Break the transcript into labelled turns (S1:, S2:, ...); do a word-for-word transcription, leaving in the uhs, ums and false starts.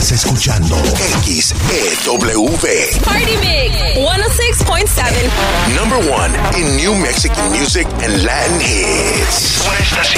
S1: Estás escuchando X E W.
S2: Party Mix ciento seis point siete.
S1: Number one in new Mexican music and Latin hits.
S3: Una estación